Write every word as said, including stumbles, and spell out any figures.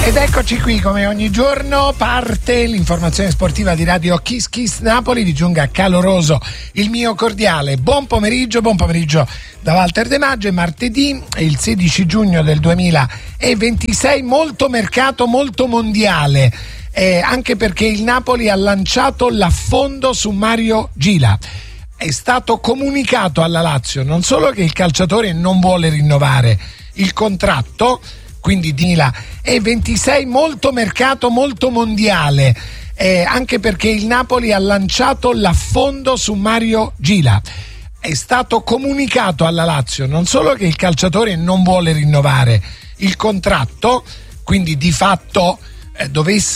Ed eccoci qui, come ogni giorno parte l'informazione sportiva di Radio Kiss Kiss Napoli. Vi giunga caloroso il mio cordiale buon pomeriggio, buon pomeriggio da Walter De Maggio. È martedì, il sedici giugno del duemilaventisei, molto mercato, molto mondiale, eh, anche perché il Napoli ha lanciato l'affondo su Mario Gila. È stato comunicato alla Lazio non solo che il calciatore non vuole rinnovare il contratto, quindi duemilaventisei, molto mercato, molto mondiale, eh, anche perché il Napoli ha lanciato l'affondo su Mario Gila. È stato comunicato alla Lazio non solo che il calciatore non vuole rinnovare il contratto, quindi di fatto eh, dovesse